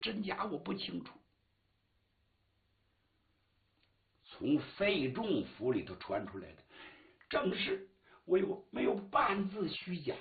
真假我不清楚。从费仲府里头传出来的，正是我没有半字虚假，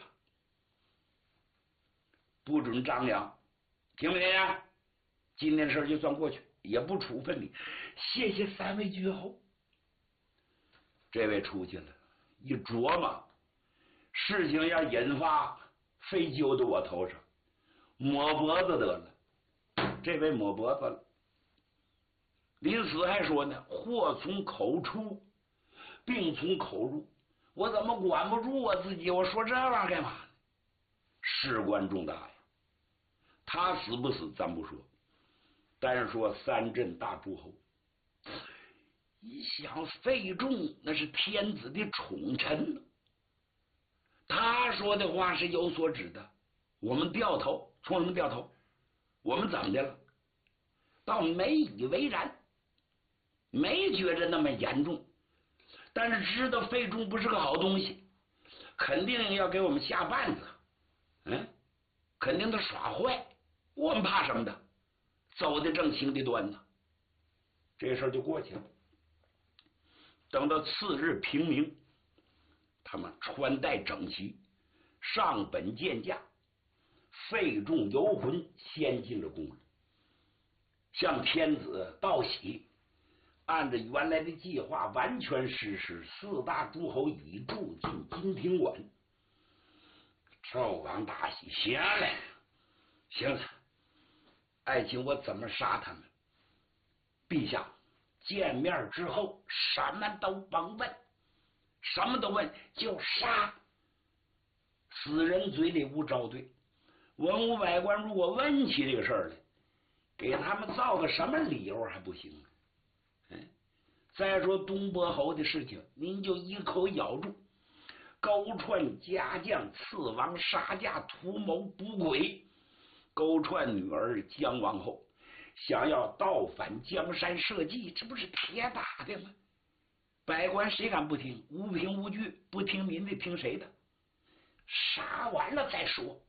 不准张扬，听没听呀？今天的事就算过去，也不处分你。谢谢三位居侯。这位出去了，一琢磨，事情要引发，非揪到我头上，抹脖子得了。这位抹脖子了。临死还说呢，祸从口出，病从口入，我怎么管不住我自己？我说这玩意儿干嘛呢？事关重大呀！他死不死咱不说，单说三镇大诸侯，一想费仲那是天子的宠臣呢，他说的话是有所指的。我们掉头，冲什么掉头？我们怎么的了？倒没以为然，没觉着那么严重，但是知道费仲不是个好东西，肯定要给我们下绊子，肯定他耍坏，我们怕什么的？走的正行的端呢，这事儿就过去了。等到次日平明，他们穿戴整齐，上本见驾，费仲游魂先进了宫了，向天子道喜，按照原来的计划完全实施，四大诸侯已住进金庭馆。赵王大喜，行了，行了，爱卿我怎么杀他们？陛下见面之后什么都甭问，什么都问，就杀。死人嘴里无招对，文武百官如果问起这个事儿来，给他们造个什么理由还不行？再说东伯侯的事情，您就一口咬住。勾串家将刺王杀驾，图谋捕鬼，勾串女儿姜王后，想要盗反江山社稷，这不是铁打的吗？百官谁敢不听？无凭无据，不听民的，听谁的？杀完了再说。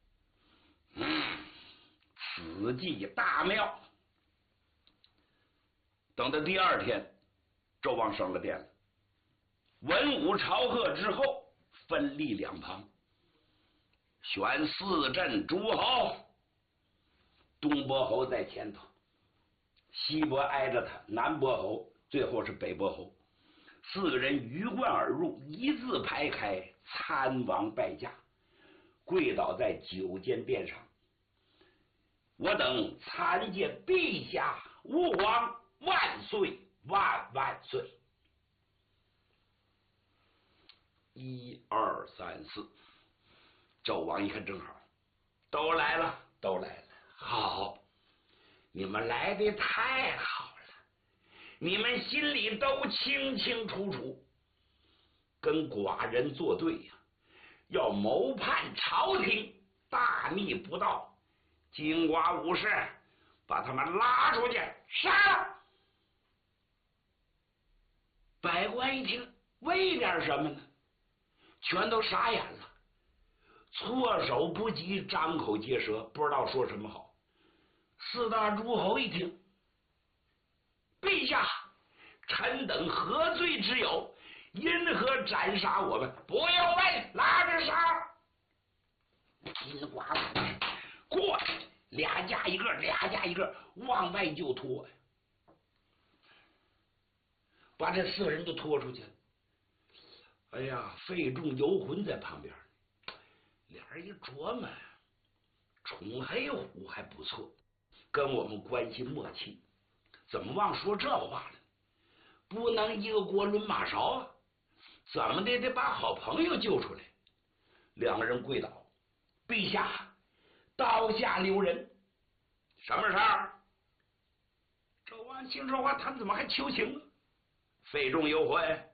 此计大妙。等到第二天，周王升了殿了，文武朝贺之后，分立两旁，选四镇诸侯。东伯侯在前头，西伯挨着他，南伯侯，最后是北伯侯。四个人鱼贯而入，一字排开，参王拜驾，跪倒在九间殿上。我等参见陛下，吾皇万岁万万岁。1、2、3、4，纣王一看正好，都来了，都来了，好，你们来的太好了，你们心里都清清楚楚，跟寡人作对呀，要谋叛朝廷，大逆不道，金寡武士，把他们拉出去杀。百官一听，为点什么呢？全都傻眼了，措手不及，张口结舌，不知道说什么好。四大诸侯一听，陛下，臣等何罪之有？因何斩杀我们？不要问，拉着杀！金寡武士过来，俩架一个，俩架一个，往外就拖呀，把这四个人都拖出去了。哎呀，费仲游魂在旁边，俩人一琢磨，宠黑虎还不错，跟我们关系默契，怎么忘说这话了？不能一个锅抡马勺啊！怎么的得把好朋友救出来。两个人跪倒，陛下，刀下留人。什么事儿？纣王听这话，他怎么还求情了？费仲游魂，